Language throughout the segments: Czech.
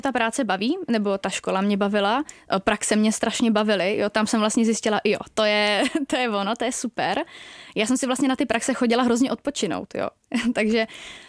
ta práce baví, nebo ta škola mě bavila, praxe mě strašně bavily, jo, tam jsem vlastně zjistila, jo, to je ono, to je super. Já jsem si vlastně na ty praxe chodila hrozně odpočinout, jo, takže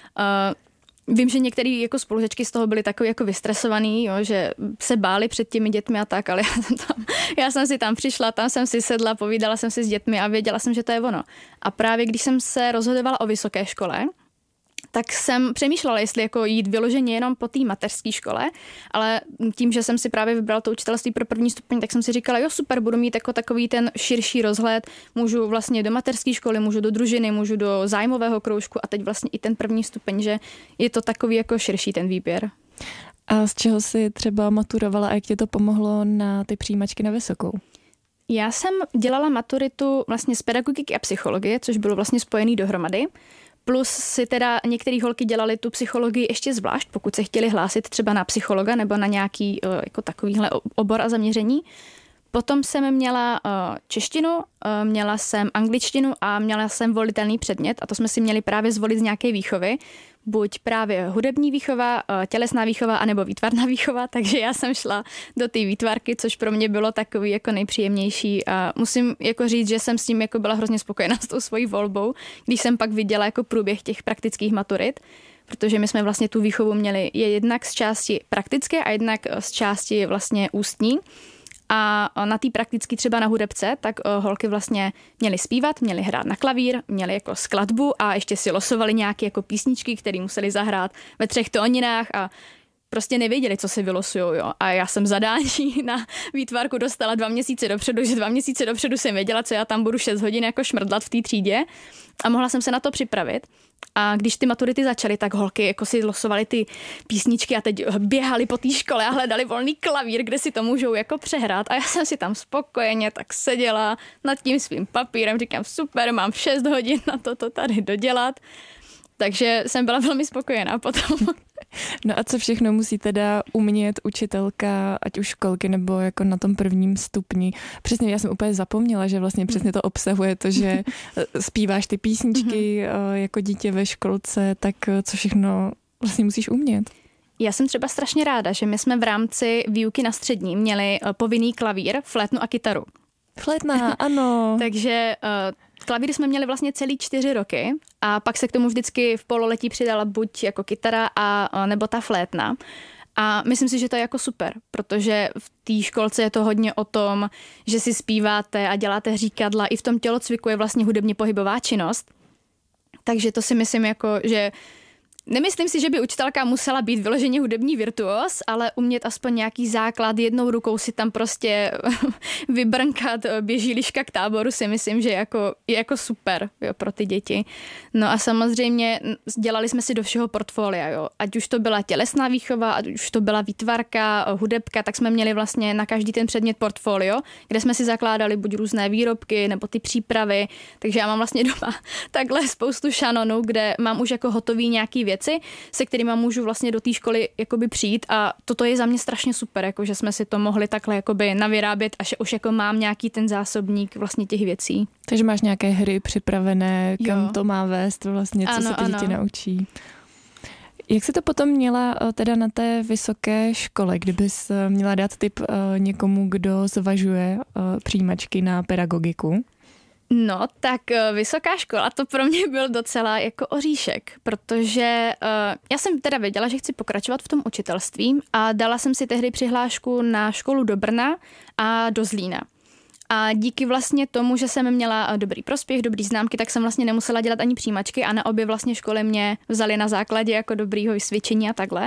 vím, že některý jako spolužačky z toho byly takový jako vystresovaný, jo, že se báli před těmi dětmi a tak, ale já jsem si tam přišla, tam jsem si sedla, povídala jsem si s dětmi a věděla jsem, že to je ono. A právě když jsem se rozhodovala o vysoké škole, tak jsem přemýšlela, jestli jako jít vyloženě jenom po té mateřské škole, ale tím, že jsem si právě vybrala to učitelství pro první stupeň, tak jsem si říkala, jo super, budu mít jako takový ten širší rozhled, můžu vlastně do mateřské školy, můžu do družiny, můžu do zájmového kroužku a teď vlastně i ten první stupeň, že je to takový jako širší ten výběr. A z čeho jsi třeba maturovala a jak tě to pomohlo na ty přijímačky na vysokou? Já jsem dělala maturitu vlastně z pedagogiky a psychologie, což bylo vlastně spojený dohromady. Plus si teda některé holky dělaly tu psychologii ještě zvlášť, pokud se chtěli hlásit třeba na psychologa nebo na nějaký jako takovýhle obor a zaměření. Potom jsem měla češtinu, měla jsem angličtinu a měla jsem volitelný předmět a to jsme si měli právě zvolit z nějaké výchovy. Buď právě hudební výchova, tělesná výchova, anebo výtvarná výchova, takže já jsem šla do té výtvarky, což pro mě bylo takový jako nejpříjemnější a musím jako říct, že jsem s tím jako byla hrozně spokojená s tou svojí volbou, když jsem pak viděla jako průběh těch praktických maturit, protože my jsme vlastně tu výchovu měli jednak z části praktické a jednak z části vlastně ústní. A na té prakticky třeba na hudebce, tak holky vlastně měly zpívat, měly hrát na klavír, měly jako skladbu a ještě si losovali nějaké jako písničky, které museli zahrát ve 3 tóninách a prostě nevěděli, co si vylosujou, jo. A já jsem zadání na výtvarku dostala 2 měsíce dopředu, že 2 měsíce dopředu jsem věděla, co já tam budu 6 hodin jako šmrdlat v té třídě a mohla jsem se na to připravit. A když ty maturity začaly, tak holky jako si losovaly ty písničky a teď běhali po té škole a hledali volný klavír, kde si to můžou jako přehrát. A já jsem si tam spokojeně tak seděla nad tím svým papírem, říkám super, mám 6 hodin na to tady dodělat. Takže jsem byla velmi spokojená potom. No a co všechno musí teda umět učitelka, ať už školky nebo jako na tom prvním stupni? Přesně, já jsem úplně zapomněla, že vlastně přesně to obsahuje to, že zpíváš ty písničky jako dítě ve školce, tak co všechno vlastně musíš umět? Já jsem třeba strašně ráda, že my jsme v rámci výuky na střední měli povinný klavír, flétnu a kytaru. Flétna, ano. Takže klavír jsme měli vlastně celý 4 roky a pak se k tomu vždycky v pololetí přidala buď jako kytara a nebo ta flétna. A myslím si, že to je jako super, protože v té školce je to hodně o tom, že si zpíváte a děláte hříkadla. I v tom tělocviku je vlastně hudebně pohybová činnost. Takže to si myslím jako, že nemyslím si, že by učitelka musela být vyloženě hudební virtuos, ale umět aspoň nějaký základ, jednou rukou si tam prostě vybrnkat běží liška k táboru, si myslím, že je jako super, jo, pro ty děti. No a samozřejmě dělali jsme si do všeho portfolia, jo. Ať už to byla tělesná výchova, ať už to byla výtvarka, hudebka, tak jsme měli vlastně na každý ten předmět portfolio, kde jsme si zakládali buď různé výrobky nebo ty přípravy, takže já mám vlastně doma takhle spoustu šanonů, kde mám už jako hotový nějaký věci, se kterými můžu vlastně do té školy jakoby přijít a toto je za mě strašně super, jako že jsme si to mohli takhle jakoby navyrábět a že už jako mám nějaký ten zásobník vlastně těch věcí. Takže máš nějaké hry připravené, kam to má vést vlastně, co se ty děti naučí. Jak jsi to potom měla teda na té vysoké škole, kdybys měla dát tip někomu, kdo zvažuje přijímačky na pedagogiku? No, tak vysoká škola, to pro mě byl docela jako oříšek, protože já jsem teda věděla, že chci pokračovat v tom učitelství a dala jsem si tehdy přihlášku na školu do Brna a do Zlína. A díky vlastně tomu, že jsem měla dobrý prospěch, dobrý známky, tak jsem vlastně nemusela dělat ani přijímačky a na obě vlastně školy mě vzali na základě jako dobrýho vysvědčení a takhle.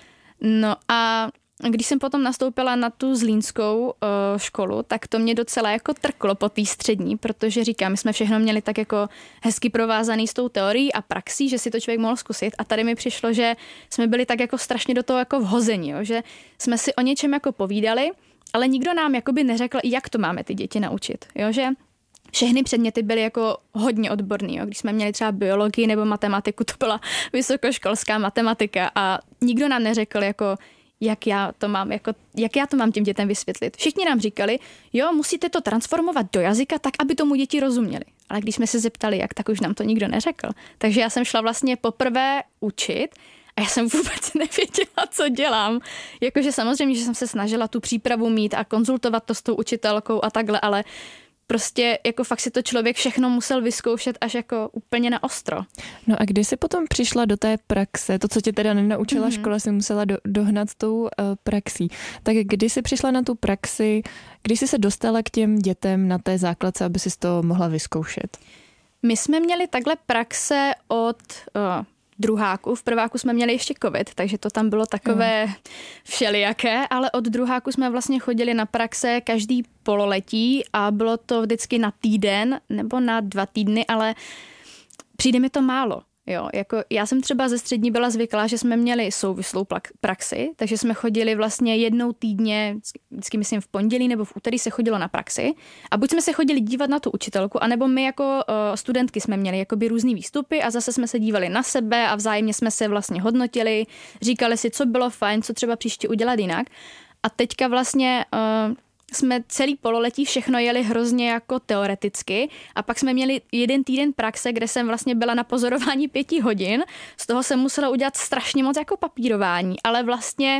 No a když jsem potom nastoupila na tu zlínskou školu, tak to mě docela jako trklo po té střední, protože říkám, my jsme všechno měli tak jako hezky provázaný s tou teorií a praxí, že si to člověk mohl zkusit a tady mi přišlo, že jsme byli tak jako strašně do toho jako vhození, jo? Že jsme si o něčem jako povídali, ale nikdo nám jakoby neřekl, jak to máme ty děti naučit, jo? Že všechny předměty byly jako hodně odborný, jo? Když jsme měli třeba biologii nebo matematiku, to byla vysokoškolská matematika a nikdo nám neřekl jako jak já to mám těm dětem vysvětlit. Všichni nám říkali, jo, musíte to transformovat do jazyka tak, aby tomu děti rozuměli. Ale když jsme se zeptali, jak, tak už nám to nikdo neřekl. Takže já jsem šla vlastně poprvé učit A já jsem vůbec nevěděla, co dělám. Jakože samozřejmě, že jsem se snažila tu přípravu mít a konzultovat to s tou učitelkou a takhle, ale prostě jako fakt si to člověk všechno musel vyzkoušet až jako úplně na ostro. No a kdy jsi potom přišla do té praxe, to, co tě teda nenaučila škola, si musela dohnat tou praxí. Tak kdy jsi přišla na tu praxi, kdy jsi se dostala k těm dětem na té základce, aby si to mohla vyzkoušet? My jsme měli takhle praxe od druháku. V prváku jsme měli ještě covid, takže to tam bylo takové všelijaké, ale od druháku jsme vlastně chodili na praxe každý pololetí a bylo to vždycky na týden nebo na 2 týdny, ale přijde mi to málo. Jo, jako já jsem třeba ze střední byla zvyklá, že jsme měli souvislou praxi, takže jsme chodili vlastně jednou týdně, vždycky myslím v pondělí nebo v úterý se chodilo na praxi a buď jsme se chodili dívat na tu učitelku, anebo my jako studentky jsme měli jakoby různý výstupy a zase jsme se dívali na sebe a vzájemně jsme se vlastně hodnotili, říkali si, co bylo fajn, co třeba příště udělat jinak. A teďka vlastně jsme celý pololetí všechno jeli hrozně jako teoreticky a pak jsme měli 1 týden praxe, kde jsem vlastně byla na pozorování 5 hodin. Z toho jsem musela udělat strašně moc jako papírování, ale vlastně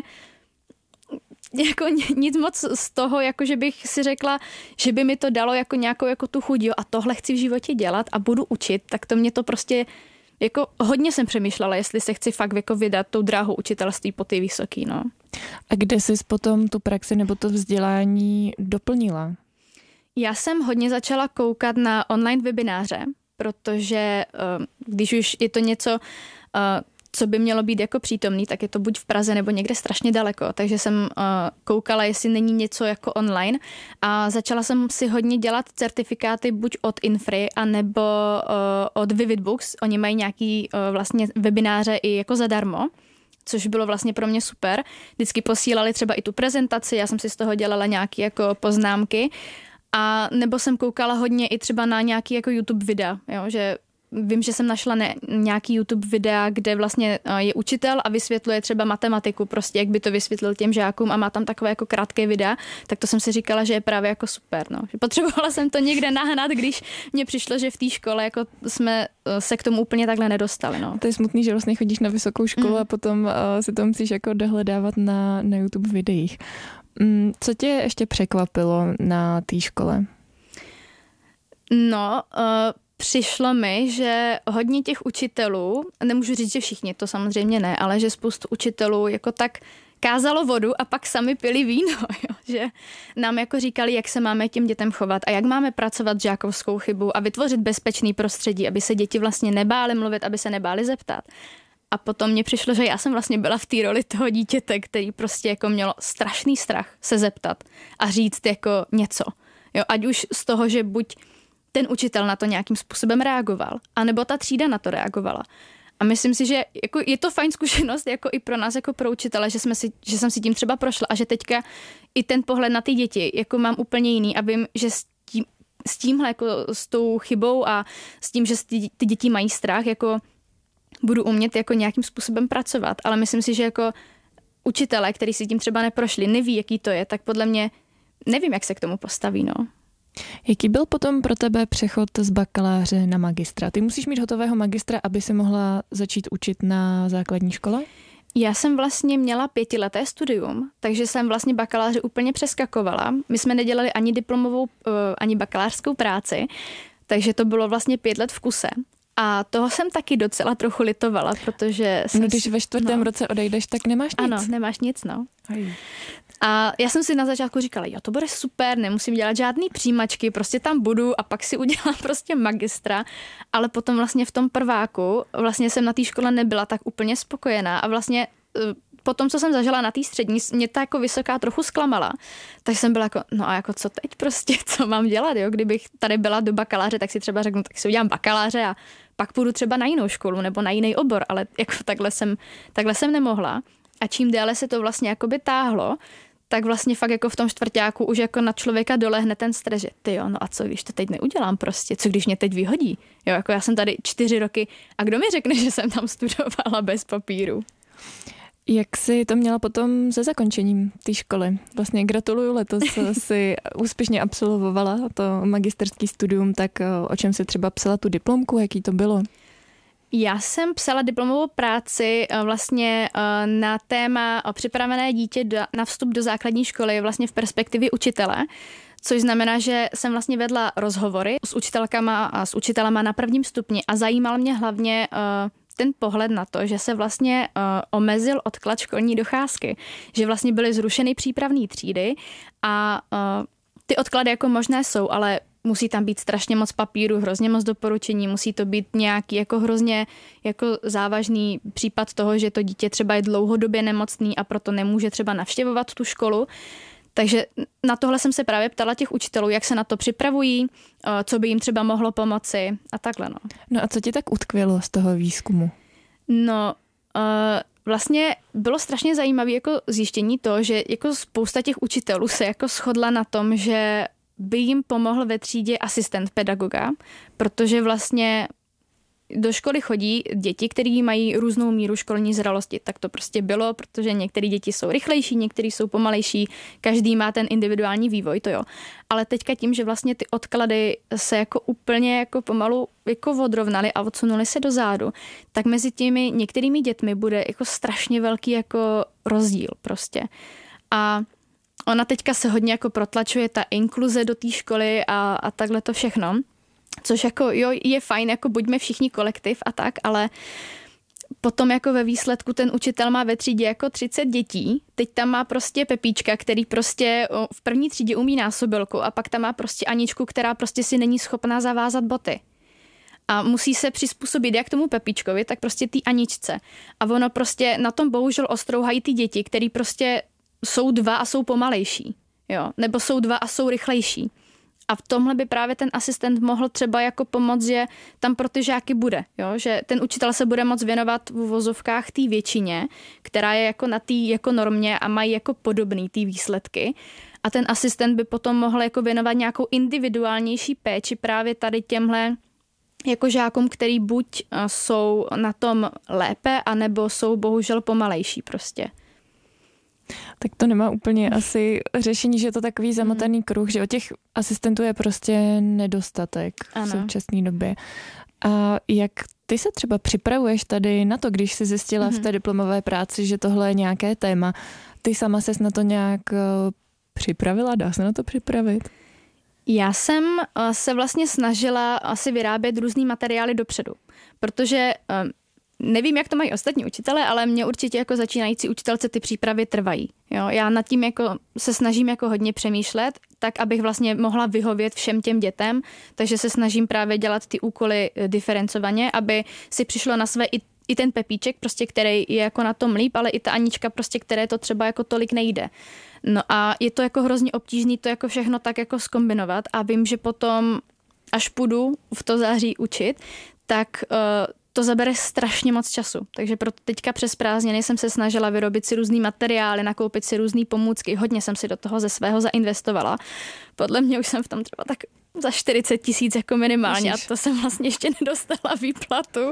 jako nic moc z toho, jako že bych si řekla, že by mi to dalo jako nějakou jako tu chuť, jo, a tohle chci v životě dělat a budu učit, tak to mě to prostě jako hodně jsem přemýšlela, jestli se chci fakt jako vydat tou dráhou učitelství po ty vysoký, no. A kde jsi potom tu praxi nebo to vzdělání doplnila? Já jsem hodně začala koukat na online webináře, protože když už je to něco, co by mělo být jako přítomný, tak je to buď v Praze nebo někde strašně daleko. Takže jsem koukala, jestli není něco jako online a začala jsem si hodně dělat certifikáty buď od Infry, anebo od Vivid Books. Oni mají nějaký vlastně webináře i jako zadarmo, což bylo vlastně pro mě super. Vždycky posílali třeba i tu prezentaci, já jsem si z toho dělala nějaké jako poznámky a nebo jsem koukala hodně i třeba na nějaký jako YouTube videa, jo, že vím, že jsem našla nějaký YouTube videa, kde vlastně je učitel a vysvětluje třeba matematiku, prostě jak by to vysvětlil těm žákům a má tam takové jako krátké videa, tak to jsem si říkala, že je právě jako super. No. Potřebovala jsem to někde nahnat, když mně přišlo, že v té škole jako jsme se k tomu úplně takhle nedostali. No. To je smutný, že vlastně chodíš na vysokou školu a potom si to musíš jako dohledávat na YouTube videích. Co tě ještě překvapilo na té škole? No, přišlo mi, že hodně těch učitelů, nemůžu říct, že všichni, to samozřejmě ne, ale že spoustu učitelů jako tak kázalo vodu a pak sami pili víno, jo? Že nám jako říkali, jak se máme těm dětem chovat a jak máme pracovat s žákovskou chybou a vytvořit bezpečný prostředí, aby se děti vlastně nebály mluvit, aby se nebály zeptat. A potom mně přišlo, že já jsem vlastně byla v té roli toho dítěte, který prostě jako mělo strašný strach se zeptat a říct jako něco. Jo? Ať už z toho, že buď ten učitel na to nějakým způsobem reagoval, anebo ta třída na to reagovala. A myslím si, že jako je to fajn zkušenost jako i pro nás, jako pro učitele, že jsem si tím třeba prošla a že teďka i ten pohled na ty děti jako mám úplně jiný a vím, že s tímhle jako s tou chybou a s tím, že ty děti mají strach, jako budu umět jako nějakým způsobem pracovat. Ale myslím si, že jako učitelé, kteří si tím třeba neprošli, neví, jaký to je, tak podle mě nevím, jak se k tomu postaví, no. Jaký byl potom pro tebe přechod z bakaláře na magistra? Ty musíš mít hotového magistra, aby si mohla začít učit na základní škole? Já jsem vlastně měla 5leté studium, takže jsem vlastně bakaláře úplně přeskakovala. My jsme nedělali ani diplomovou, ani bakalářskou práci, takže to bylo vlastně 5 let v kuse. A toho jsem taky docela trochu litovala, protože když ve 4. roce odejdeš, tak nemáš nic. Ano, nemáš nic, no. A já jsem si na začátku říkala, jo, to bude super, nemusím dělat žádný přijímačky, prostě tam budu a pak si udělám prostě magistra, ale potom vlastně v tom prváku vlastně jsem na té škole nebyla tak úplně spokojená a vlastně po tom, co jsem zažila na té střední, mě ta jako vysoká trochu zklamala. Tak jsem byla jako, no a jako co teď prostě, co mám dělat, jo? Kdybych tady byla do bakaláře, tak si třeba řeknu, tak si udělám bakaláře a pak půjdu třeba na jinou školu nebo na jiný obor, ale jako takhle jsem nemohla. A čím déle se to vlastně jakoby táhlo, tak vlastně fakt jako v tom čtvrťáku už jako na člověka dolehne ten stres, že tyjo, no a co když to teď neudělám prostě, co když mě teď vyhodí. Jo, jako já jsem tady 4 roky a kdo mi řekne, že jsem tam studovala bez papíru. Jak jsi to měla potom se zakončením té školy? Vlastně gratuluju, letos si úspěšně absolvovala to magisterský studium, tak o čem jsi třeba psala tu diplomku, jaký to bylo? Já jsem psala diplomovou práci vlastně na téma připravené dítě na vstup do základní školy vlastně v perspektivě učitele, což znamená, že jsem vlastně vedla rozhovory s učitelkama a s učitelama na prvním stupni a zajímal mě hlavně ten pohled na to, že se vlastně omezil odklad školní docházky, že vlastně byly zrušeny přípravné třídy a ty odklady jako možné jsou, ale musí tam být strašně moc papíru, hrozně moc doporučení, musí to být nějaký jako hrozně jako závažný případ toho, že to dítě třeba je dlouhodobě nemocný a proto nemůže třeba navštěvovat tu školu. Takže na tohle jsem se právě ptala těch učitelů, jak se na to připravují, co by jim třeba mohlo pomoci a takhle. No a co ti tak utkvělo z toho výzkumu? No, vlastně bylo strašně zajímavé jako zjištění to, že jako spousta těch učitelů se jako shodla na tom, že by jim pomohl ve třídě asistent pedagoga, protože vlastně do školy chodí děti, které mají různou míru školní zralosti. Tak to prostě bylo, protože některé děti jsou rychlejší, některé jsou pomalejší, každý má ten individuální vývoj, to jo. Ale teďka tím, že vlastně ty odklady se jako úplně jako pomalu jako odrovnaly a odsunuly se dozadu, tak mezi těmi některými dětmi bude jako strašně velký jako rozdíl prostě. A ona teďka se hodně jako protlačuje ta inkluze do té školy a takhle to všechno. Což jako jo, je fajn, jako buďme všichni kolektiv a tak, ale potom jako ve výsledku ten učitel má ve třídě jako 30 dětí, teď tam má prostě Pepíčka, který prostě v první třídě umí násobilku a pak tam má prostě Aničku, která prostě si není schopná zavázat boty. A musí se přizpůsobit jak tomu Pepíčkovi, tak prostě té Aničce. A ono prostě na tom bohužel ostrouhají ty děti, který prostě jsou 2 a jsou pomalejší, jo, nebo jsou 2 a jsou rychlejší. A v tomhle by právě ten asistent mohl třeba jako pomoct, že tam pro ty žáky bude, jo? Že ten učitel se bude moct věnovat v uvozovkách té většině, která je jako na té jako normě a mají jako podobný ty výsledky. A ten asistent by potom mohl jako věnovat nějakou individuálnější péči právě tady těmhle jako žákům, který buď jsou na tom lépe, anebo jsou bohužel pomalejší prostě. Tak to nemá úplně asi řešení, že je to takový zamotaný kruh, že o těch asistentů je prostě nedostatek v současné době. A jak ty se třeba připravuješ tady na to, když jsi zjistila v té diplomové práci, že tohle je nějaké téma? Ty sama ses na to nějak připravila? Dá se na to připravit? Já jsem se vlastně snažila asi vyrábět různý materiály dopředu, protože nevím, jak to mají ostatní učitelé, ale mě určitě jako začínající učitelce ty přípravy trvají. Jo? Já nad tím jako se snažím jako hodně přemýšlet, tak abych vlastně mohla vyhovět všem těm dětem, takže se snažím právě dělat ty úkoly diferencovaně, aby si přišlo na své i ten Pepíček, prostě, který je jako na tom líp, ale i ta Anička, prostě, které to třeba jako tolik nejde. No a je to jako hrozně obtížný to jako všechno tak jako zkombinovat a vím, že potom, až půjdu v to září učit, tak to zabere strašně moc času. Takže proto teďka přes prázdniny jsem se snažila vyrobit si různý materiály, nakoupit si různý pomůcky. Hodně jsem si do toho ze svého zainvestovala. Podle mě už jsem v tom třeba tak za 40 000 jako minimálně a to jsem vlastně ještě nedostala výplatu.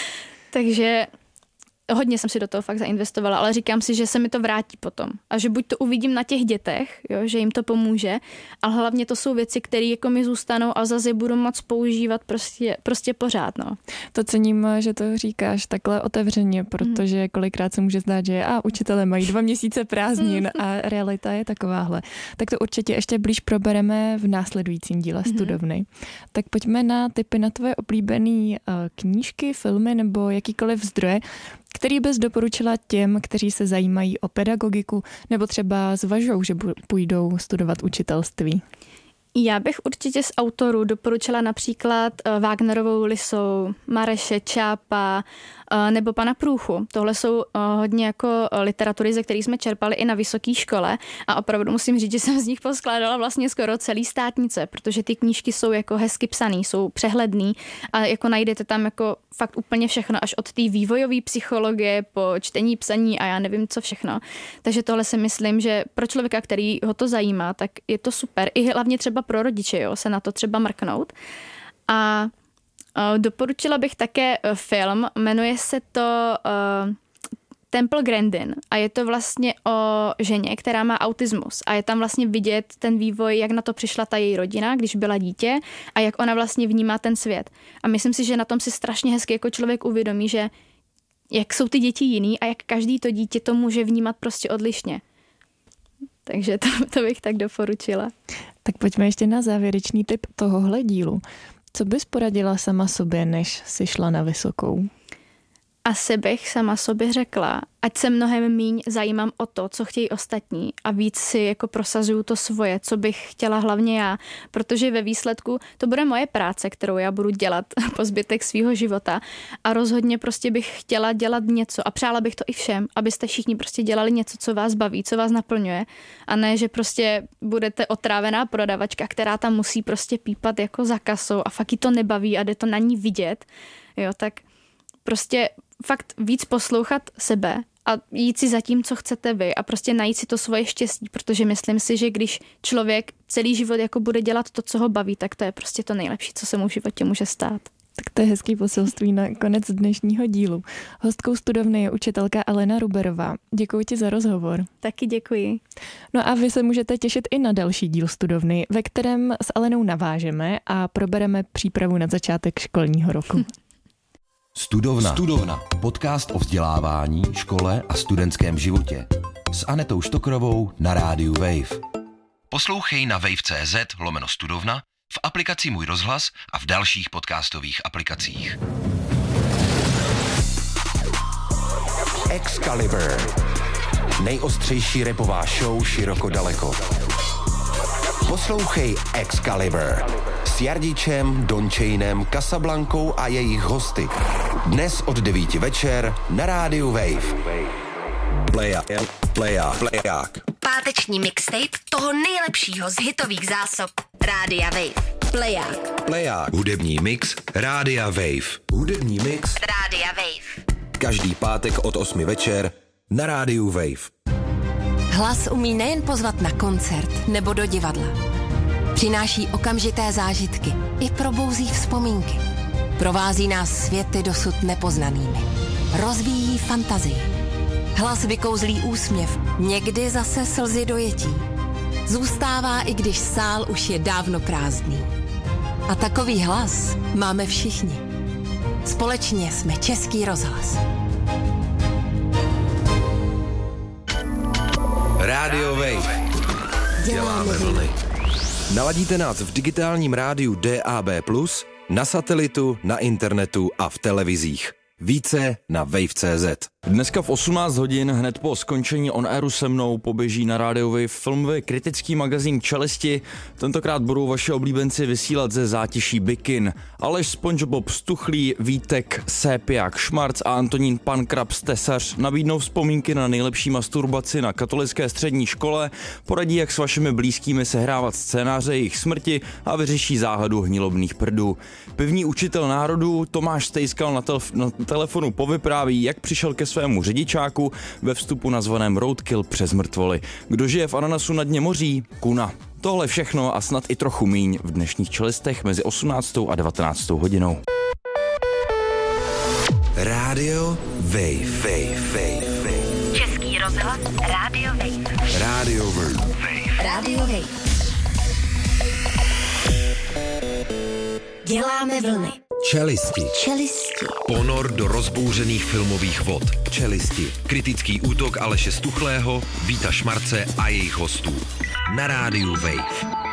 Takže hodně jsem si do toho fakt zainvestovala, ale říkám si, že se mi to vrátí potom. A že buď to uvidím na těch dětech, jo, že jim to pomůže, ale hlavně to jsou věci, které jako mi zůstanou a zase budu moc používat prostě pořád. No. To cením, že to říkáš takhle otevřeně, protože kolikrát se může zdát, že učitelé mají 2 měsíce prázdnin a realita je takováhle. Tak to určitě ještě blíž probereme v následujícím díle Studovny. Tak pojďme na tipy na tvoje oblíbené knížky, filmy nebo jakýkoliv zdroje, který bys doporučila těm, kteří se zajímají o pedagogiku nebo třeba zvažují, že půjdou studovat učitelství? Já bych určitě z autorů doporučila například Wagnerovou Lisou, Mareše Čápa nebo pana Průchu. Tohle jsou hodně jako literatury, ze kterých jsme čerpali i na vysoké škole a opravdu musím říct, že jsem z nich poskládala vlastně skoro celý státnice, protože ty knížky jsou jako hezky psaný, jsou přehledný a jako najdete tam jako fakt úplně všechno, až od té vývojové psychologie po čtení, psaní a já nevím co všechno. Takže tohle si myslím, že pro člověka, který ho to zajímá, tak je to super. I hlavně třeba pro rodiče, jo, se na to třeba mrknout. A doporučila bych také film, jmenuje se to Temple Grandin a je to vlastně o ženě, která má autismus a je tam vlastně vidět ten vývoj, jak na to přišla ta její rodina, když byla dítě a jak ona vlastně vnímá ten svět. A myslím si, že na tom si strašně hezky jako člověk uvědomí, že jak jsou ty děti jiný a jak každý to dítě to může vnímat prostě odlišně. Takže to bych tak doporučila. Tak pojďme ještě na závěrečný tip tohohle dílu. Co bys poradila sama sobě, než jsi šla na vysokou? Asi bych sama sobě řekla, ať se mnohem míň zajímám o to, co chtějí ostatní a víc si jako prosazuju to svoje, co bych chtěla hlavně já, protože ve výsledku to bude moje práce, kterou já budu dělat po zbytek svého života a rozhodně prostě bych chtěla dělat něco a přála bych to i všem, abyste všichni prostě dělali něco, co vás baví, co vás naplňuje a ne, že prostě budete otrávená prodavačka, která tam musí prostě pípat jako za kasou a fakt jí to nebaví a jde to na ní vidět, jo, tak prostě fakt víc poslouchat sebe a jít si za tím, co chcete vy a prostě najít si to svoje štěstí, protože myslím si, že když člověk celý život jako bude dělat to, co ho baví, tak to je prostě to nejlepší, co se mu v životě může stát. Tak to je hezký poselství na konec dnešního dílu. Hostkou studovny je učitelka Alena Ruberová. Děkuji ti za rozhovor. Taky děkuji. No a vy se můžete těšit i na další díl studovny, ve kterém s Alenou navážeme a probereme přípravu na začátek školního roku. Studovna. Podcast o vzdělávání, škole a studentském životě. S Anetou Štokrovou na rádiu Wave. Poslouchej na wave.cz/studovna, v aplikaci Můj rozhlas a v dalších podcastových aplikacích. Excalibur. Nejostřejší rapová show široko daleko. Poslouchej Excalibur s Jardičem, Dončejnem, Casablankou a jejich hosty. Dnes od 9 večer na rádiu Wave. Pleják. Páteční mixtape toho nejlepšího z hitových zásob Rádia Wave. Pleják. Hudební mix Rádia Wave. Rádia Wave. Každý pátek od 8 večer na rádiu Wave. Hlas umí nejen pozvat na koncert nebo do divadla. Přináší okamžité zážitky i probouzí vzpomínky. Provází nás světy dosud nepoznanými. Rozvíjí fantazii. Hlas vykouzlí úsměv, někdy zase slzy dojetí. Zůstává, i když sál už je dávno prázdný. A takový hlas máme všichni. Společně jsme Český rozhlas. Rádio Wave. Děláme vlny. Naladíte nás v digitálním rádiu DAB+, na satelitu, na internetu a v televizích. Více na wave.cz. Dneska v 18 hodin hned po skončení On Airu se mnou poběží na rádiu Wave filmový kritický magazín Čelisti. Tentokrát budou vaši oblíbenci vysílat ze zátiší Bikin. Aleš SpongeBob Stuchlý, Vítek Sépiák Šmarc a Antonín Pankrabs Tesař nabídnou vzpomínky na nejlepší masturbaci na katolické střední škole, poradí, jak s vašimi blízkými sehrávat scénáře jejich smrti a vyřeší záhadu hnilobných prdů. Pivní učitel národů Tomáš Stejskal na telefonu povypráví, jak přišel ke svému řidičáku ve vstupu nazvaném Roadkill přes mrtvoly. Kdo žije v ananasu na dně moří? Kuna. Tohle všechno a snad i trochu míň v dnešních Čelistech mezi 18. a 19. hodinou. Rádio Wave. Český rozhlas Rádio Wave. Rádio Wave. Rádio Wave. Děláme vlny. Čelisti. Ponor do rozbouřených filmových vod. Čelisti. Kritický útok Aleše Stuchlého, Víta Šmarce a jejich hostů. Na rádiu Wave.